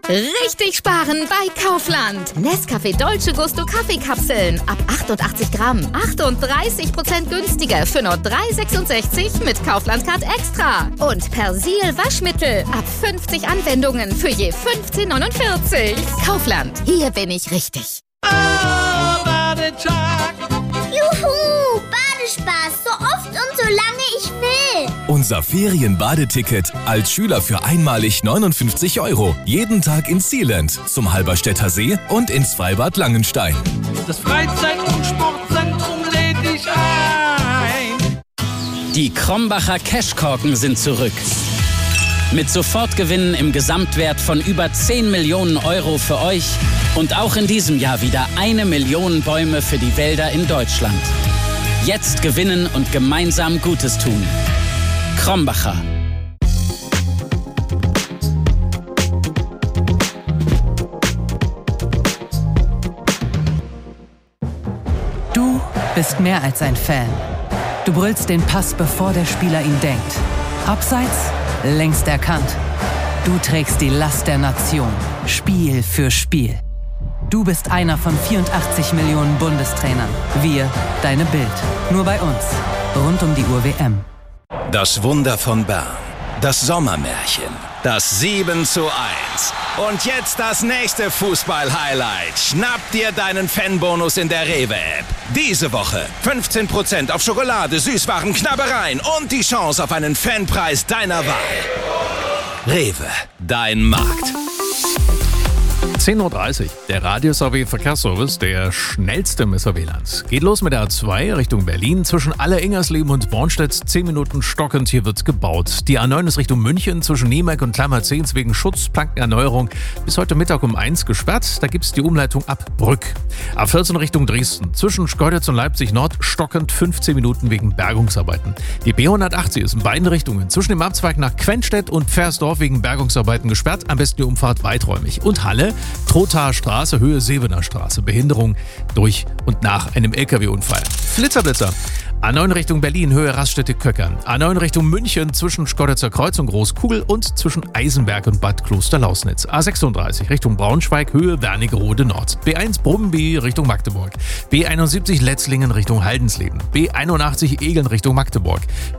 Richtig sparen bei Kaufland. Nescafé Dolce Gusto Kaffeekapseln ab 88 Gramm. 38% günstiger für nur 3,66 mit Kaufland-Card Extra. Und Persil Waschmittel ab 50 Anwendungen für je 15,49. Kaufland, hier bin ich richtig. Juhu, Badespaß, so oft und so lange ich will. Unser Ferienbadeticket als Schüler für einmalig 59 €. Jeden Tag ins Sealand, zum Halberstädter See und ins Freibad Langenstein. Das Freizeit- und Sportzentrum lädt dich ein. Die Krombacher Cashkorken sind zurück. Mit Sofortgewinnen im Gesamtwert von über 10 Millionen € für euch und auch in diesem Jahr wieder 1 Million Bäume für die Wälder in Deutschland. Jetzt gewinnen und gemeinsam Gutes tun. Krombacher. Du bist mehr als ein Fan. Du brüllst den Pass, bevor der Spieler ihn denkt. Abseits, längst erkannt. Du trägst die Last der Nation, Spiel für Spiel. Du bist einer von 84 Millionen Bundestrainern. Wir, deine Bild. Nur bei uns. Rund um die Uhr WM. Das Wunder von Bern. Das Sommermärchen. Das 7:1. Und jetzt das nächste Fußball-Highlight. Schnapp dir deinen Fanbonus in der Rewe-App. Diese Woche 15% auf Schokolade, Süßwaren, Knabbereien und die Chance auf einen Fanpreis deiner Wahl. Rewe, dein Markt. 10:30 Uhr, der Radio-SAW-Verkehrsservice, der schnellste im SAW-Land. Geht los mit der A2 Richtung Berlin. Zwischen Aller-Ingersleben und Bornstedt 10 Minuten stockend, hier wird gebaut. Die A9 ist Richtung München zwischen Niemek und Klammerzehns wegen Schutzplankenerneuerung bis heute Mittag um 1 gesperrt. Da gibt es die Umleitung ab Brück. A14 Richtung Dresden. Zwischen Schkeuditz und Leipzig Nord stockend 15 Minuten wegen Bergungsarbeiten. Die B180 ist in beiden Richtungen zwischen dem Abzweig nach Quenstedt und Pfersdorf wegen Bergungsarbeiten gesperrt. Am besten die Umfahrt weiträumig. Und Halle, Trothaer Straße, Höhe Sevener Straße. Behinderung durch und nach einem LKW-Unfall. Flitzerblitzer. A9 Richtung Berlin, Höhe Raststätte-Köckern. A9 Richtung München zwischen Schkeuditzer Kreuz und Großkugel und zwischen Eisenberg und Bad Klosterlausnitz. A36 Richtung Braunschweig, Höhe Wernigerode Nord. B1 Brummenby Richtung Magdeburg. B71 Letzlingen Richtung Haldensleben. B81 Egeln Richtung Magdeburg.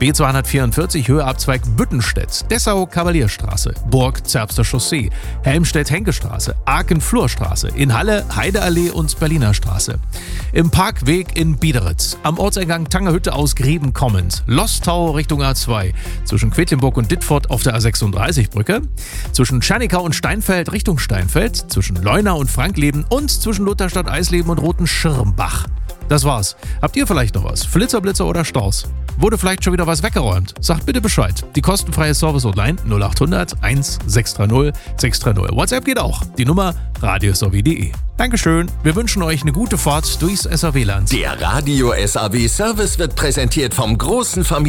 B244 Höhe Abzweig Büttenstedt. Dessau-Kavalierstraße. Burg Zerbster Chaussee. Helmstedt-Henke-Straße. Aachen-Flurstraße. In Halle Heideallee und Berliner Straße. Im Parkweg in Biederitz. Am Ortseingang Tangerhütte aus Greben kommend. Lostau Richtung A2. Zwischen Quedlinburg und Dittfurt auf der A36-Brücke. Zwischen Czernikau und Steinfeld Richtung Steinfeld. Zwischen Leuna und Frankleben und zwischen Lutherstadt Eisleben und Roten-Schirmbach. Das war's. Habt ihr vielleicht noch was? Flitzer, Blitzer oder Staus? Wurde vielleicht schon wieder was weggeräumt? Sagt bitte Bescheid. Die kostenfreie Service-Hotline 0800 1630 630. WhatsApp geht auch. Die Nummer radio-saw.de. Dankeschön. Wir wünschen euch eine gute Fahrt durchs SAW-Land. Der Radio SAW Service wird präsentiert vom großen